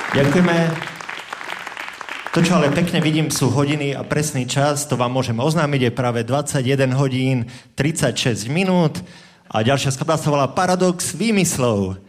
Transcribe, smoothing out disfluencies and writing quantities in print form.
Ďakujeme. To, čo ale pekne vidím, sú hodiny a presný čas, to vám môžem oznámiť, je práve 21 hodín 36 minút a ďalšia skladba sa volá Paradox výmyslov.